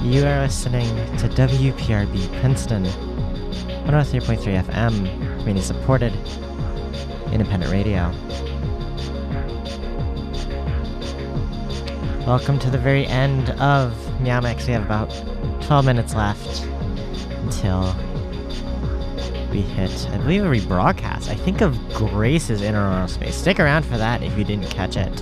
You are listening to WPRB Princeton, 103.3 FM, community-supported, independent radio. Welcome to the very end of Meowmix. We have about 12 minutes left until we hit, I believe, a rebroadcast, I think, of Grace's Inner Space. Stick around for that if you didn't catch it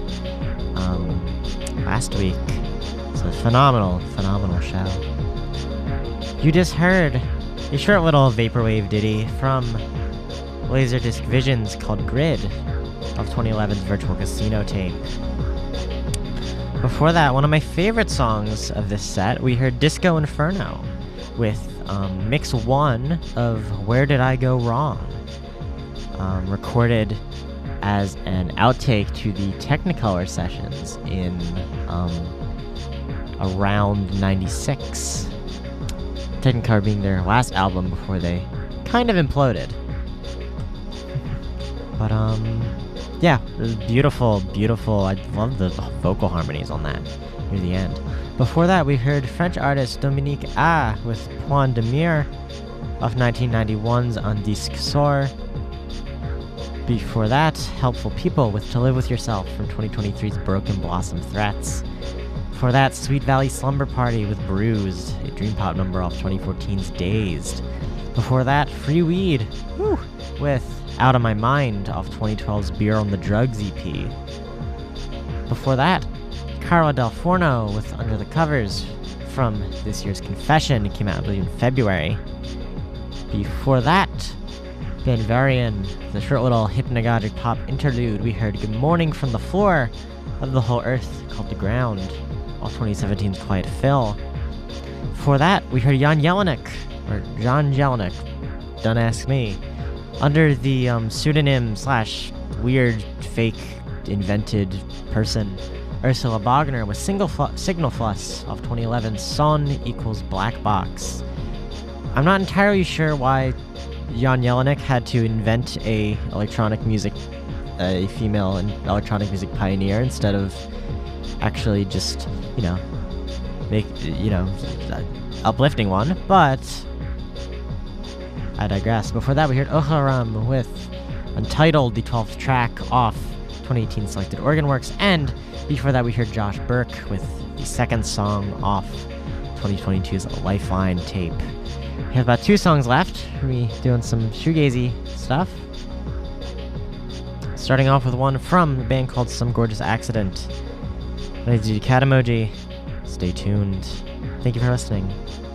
last week. It's a phenomenal show. You just heard a short little vaporwave ditty from Laserdisc Visions called Grid of 2011's Virtual Casino tape. Before that, one of my favorite songs of this set, we heard Disco Inferno with Mix 1 of Where Did I Go Wrong? Recorded as an outtake to the Technicolor sessions in around 96. Technicolor being their last album before they kind of imploded. But yeah, it was beautiful. I love the vocal harmonies on that near the end. Before that, we heard French artist Dominique A with Point de Mire of 1991's Un Disque Sort. Before that, Helpful People with To Live With Yourself from 2023's Broken Blossom Threats. Before that, Sweet Valley Slumber Party with Bruised, a dream pop number off 2014's Dazed. Before that, Free Weed with Out of My Mind off 2012's Beer on the Drugs EP. Before that, Carla Del Forno with Under the Covers from this year's Confession. It came out, I believe, in February. Before that, Ben Varian, the short little hypnagogic pop interlude. We heard Good Morning from the Floor of the Whole Earth called The Ground off 2017's Quiet Fill. Before that, we heard Jan Jelinek, or John Jelinek, don't ask me, under the pseudonym / weird fake invented person Ursula Bogner with Signal Fuss off 2011's Son equals Black Box. I'm not entirely sure why Jan Jelinek had to invent a female electronic music pioneer instead of actually just, uplifting one, but I digress. Before that, we heard Oharam with Untitled, the 12th track off 2018 Selected Organ Works, and before that, we heard Josh Burke with the second song off 2022's Lifeline tape. We have about 2 songs left. We're doing some shoegazy stuff. Starting off with one from a band called Some Gorgeous Accident. My name is Cat Emoji. Stay tuned. Thank you for listening.